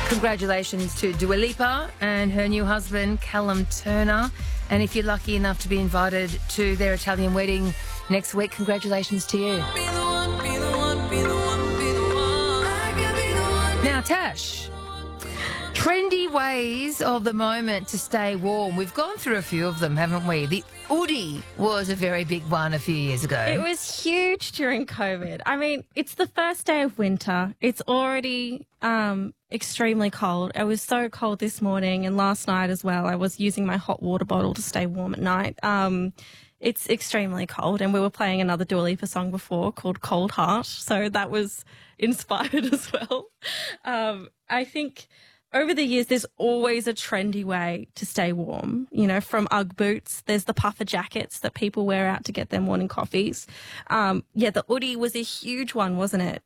Congratulations to Dua Lipa and her new husband, Callum Turner. And if you're lucky enough to be invited to their Italian wedding next week, congratulations to you. Now, Tash, trendy ways of the moment to stay warm. We've gone through a few of them, haven't we? The hoodie was a very big one a few years ago. It was huge during COVID. I mean, it's the first day of winter. It's already extremely cold. It was so cold this morning and last night as well. I was using my hot water bottle to stay warm at night. It's extremely cold, and we were playing another Dua Lipa song before called Cold Heart, so that was inspired as well. I think over the years, there's always a trendy way to stay warm. You know, from Ugg boots, there's the puffer jackets that people wear out to get their morning coffees. The hoodie was a huge one, wasn't it?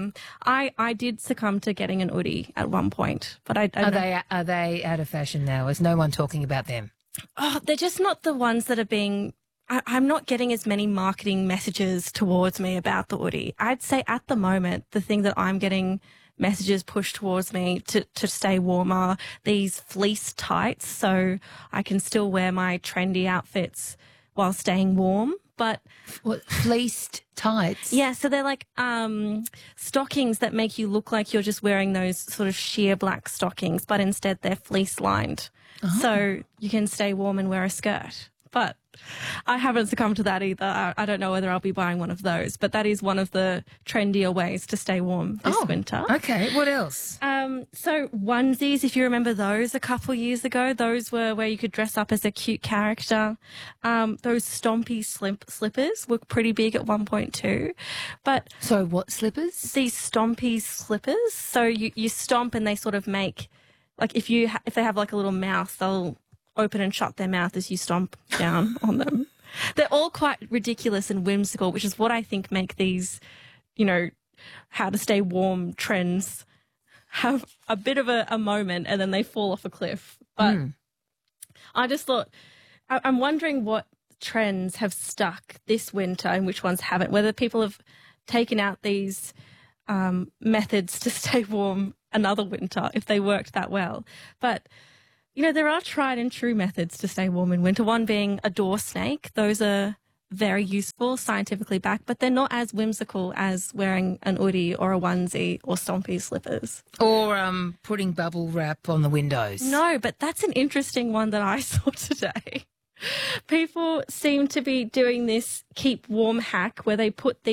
I did succumb to getting an hoodie at one point, but Are they out of fashion now? Is no one talking about them? Oh, they're just not the ones that are being. I'm not getting as many marketing messages towards me about the hoodie. I'd say at the moment, the thing that I'm getting messages pushed towards me to stay warm are these fleece tights, so I can still wear my trendy outfits while staying warm. But what, fleeced tights? Yeah, so they're like stockings that make you look like you're just wearing those sort of sheer black stockings, but instead they're fleece lined. Oh. So you can stay warm and wear a skirt. But I haven't succumbed to that either. I don't know whether I'll be buying one of those, but that is one of the trendier ways to stay warm this winter. Okay, what else? So onesies, if you remember those a couple years ago, those were where you could dress up as a cute character. Those stompy slippers were pretty big at one point too. But so what slippers? These stompy slippers. So you stomp and they sort of make, like if they have like a little mouth, they'll open and shut their mouth as you stomp down on them. They're all quite ridiculous and whimsical, which is what I think make these, you know, how to stay warm trends have a bit of a moment and then they fall off a cliff. But I just thought, I'm wondering what trends have stuck this winter and which ones haven't, whether people have taken out these methods to stay warm another winter, if they worked that well. But you know, there are tried and true methods to stay warm in winter, one being a door snake. Those are very useful, scientifically backed, but they're not as whimsical as wearing an hoodie or a onesie or stompy slippers. Or putting bubble wrap on the windows. No, but that's an interesting one that I saw today. People seem to be doing this keep warm hack where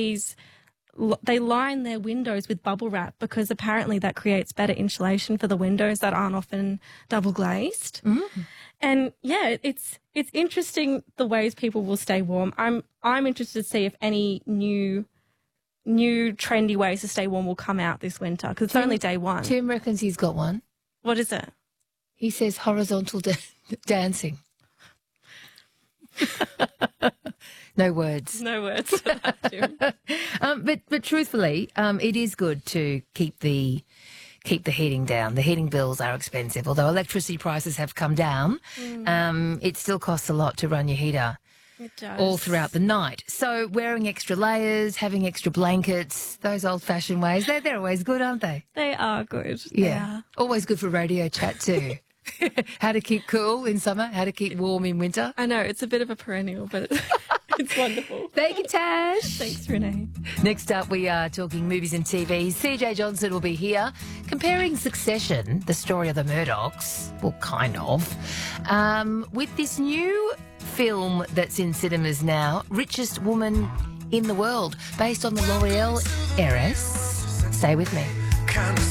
they line their windows with bubble wrap because apparently that creates better insulation for the windows that aren't often double glazed. And yeah, it's interesting the ways people will stay warm. I'm interested to see if any new trendy ways to stay warm will come out this winter because it's only day one. Tim reckons he's got one. What is it? He says horizontal dancing. No words. No words for that, Jim. But truthfully, it is good to keep the heating down. The heating bills are expensive. Although electricity prices have come down, it still costs a lot to run your heater. It does. All throughout the night. So wearing extra layers, having extra blankets, those old-fashioned ways, they're always good, aren't they? They are good. Yeah. Always good for radio chat too. How to keep cool in summer, how to keep warm in winter. I know, it's a bit of a perennial, but it's wonderful. Thank you, Tash. Thanks, Renee. Next up, we are talking movies and TV. CJ Johnson will be here comparing Succession, the story of the Murdochs, well, kind of, with this new film that's in cinemas now, Richest Woman in the World, based on the L'Oreal heiress. Stay with me.